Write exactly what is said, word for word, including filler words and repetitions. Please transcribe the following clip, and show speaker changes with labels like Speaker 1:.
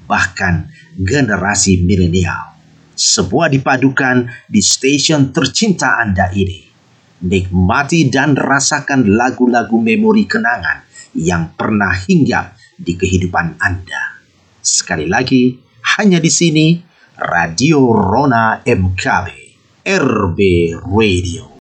Speaker 1: bahkan generasi milenial. Sebuah dipadukan di stasiun tercinta Anda ini. Nikmati dan rasakan lagu-lagu memori kenangan yang pernah hinggap di kehidupan Anda. Sekali lagi, hanya di sini, Radio Rona M K B, R B Radio.